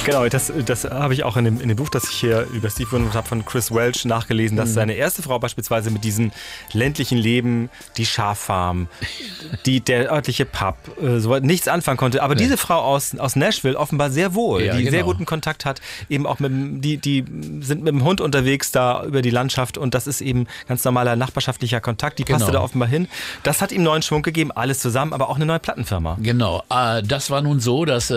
Genau, das habe ich auch in dem Buch, das ich hier über Steve Winwood habe, von Chris Welch nachgelesen, dass seine erste Frau beispielsweise mit diesem ländlichen Leben, die Schaffarm, der örtliche Pub, so nichts anfangen konnte. Aber diese Frau aus Nashville offenbar sehr wohl, die sehr guten Kontakt hat, eben auch die sind mit dem Hund unterwegs da über die Landschaft und das ist eben ganz normaler nachbarschaftlicher Kontakt, die passte da offenbar hin. Das hat ihm neuen Schwung gegeben, alles zusammen, aber auch eine neue Plattenfirma. Genau, das war nun so, dass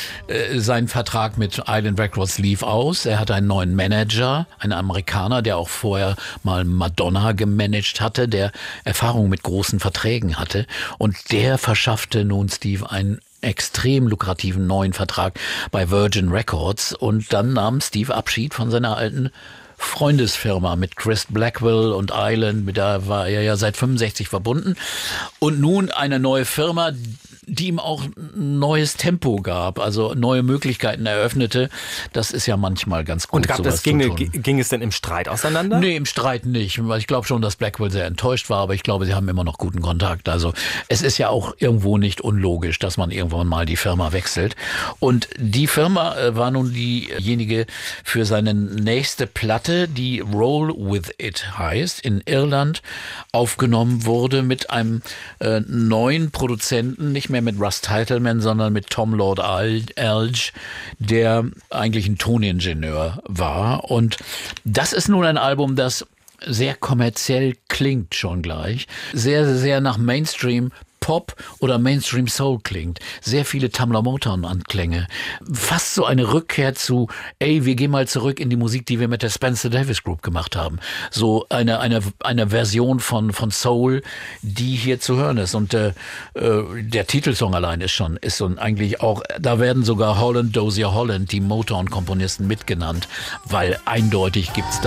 sein Vertrag mit Island Records lief aus. Er hatte einen neuen Manager, einen Amerikaner, der auch vorher mal Madonna gemanagt hatte, der Erfahrung mit großen Verträgen hatte und der verschaffte nun Steve einen extrem lukrativen neuen Vertrag bei Virgin Records und dann nahm Steve Abschied von seiner alten Freundesfirma mit Chris Blackwell und Island, mit der war er ja seit 65 verbunden und nun eine neue Firma, die ihm auch ein neues Tempo gab, also neue Möglichkeiten eröffnete. Das ist ja manchmal ganz gut. Und ging es denn im Streit auseinander? Nee, im Streit nicht, weil ich glaube schon, dass Blackwell sehr enttäuscht war, aber ich glaube, sie haben immer noch guten Kontakt. Also es ist ja auch irgendwo nicht unlogisch, dass man irgendwann mal die Firma wechselt. Und die Firma war nun diejenige für seine nächste Platte, die Roll With It heißt, in Irland aufgenommen wurde mit einem neuen Produzenten, nicht mehr mit Russ Titelman, sondern mit Tom Lord Alge, der eigentlich ein Toningenieur war. Und das ist nun ein Album, das sehr kommerziell klingt schon gleich, sehr, sehr nach Mainstream Pop oder Mainstream Soul klingt. Sehr viele Tamla Motown-Anklänge. Fast so eine Rückkehr zu, wir gehen mal zurück in die Musik, die wir mit der Spencer Davis Group gemacht haben. So eine Version von Soul, die hier zu hören ist. Und der Titelsong allein ist so eigentlich auch, da werden sogar Holland, Dozier Holland, die Motown-Komponisten mitgenannt, weil eindeutig gibt's da